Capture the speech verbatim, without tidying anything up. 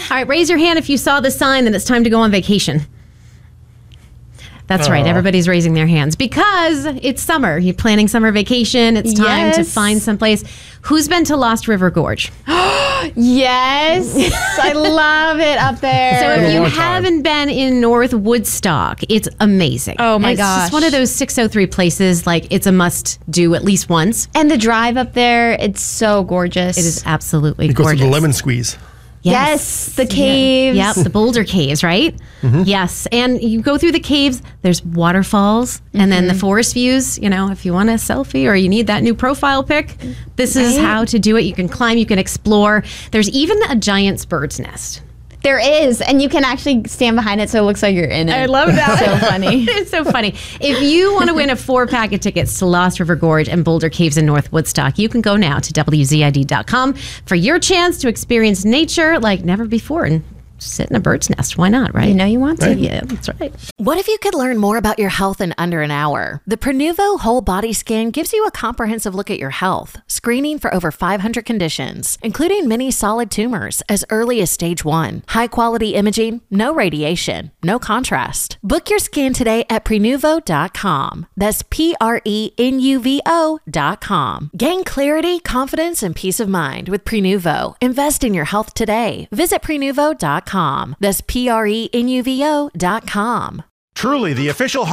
right, raise your hand if you saw the sign that it's time to go on vacation. That's Aww. right. Everybody's raising their hands because it's summer. You're planning summer vacation. It's time Yes. to find someplace. Who's been to Lost River Gorge? Yes. I love it up there. So if you One time. haven't been in North Woodstock, it's amazing. Oh, my it's gosh. It's one of those six oh three places, like it's a must do at least once. and the drive up there, it's so gorgeous. It is absolutely It goes gorgeous. to the lemon squeeze. Yes, the caves. Yep, the Boulder Caves, right? Yes. And you go through the caves, there's waterfalls, and then the forest views. You know, if you want a selfie or you need that new profile pic, this is Right. how to do it. You can climb, you can explore. There's even a giant's bird's nest. There is, and you can actually stand behind it so it looks like you're in it. I love that. So funny. It's so funny. If you want to win a four pack of tickets to Lost River Gorge and Boulder Caves in North Woodstock, you can go now to W Z I D dot com for your chance to experience nature like never before and sit in a bird's nest. Why not, right? You know you want to. Yeah, that's right. What if you could learn more about your health in under an hour? The Prenuvo Whole Body Scan gives you a comprehensive look at your health, screening for over five hundred conditions, including many solid tumors as early as stage one. High quality imaging, no radiation, no contrast. Book your scan today at Prenuvo dot com. That's P R E N U V O dot com. Gain clarity, confidence, and peace of mind with Prenuvo. Invest in your health today. Visit Prenuvo dot com. That's P R E N U V O dot com. Truly the official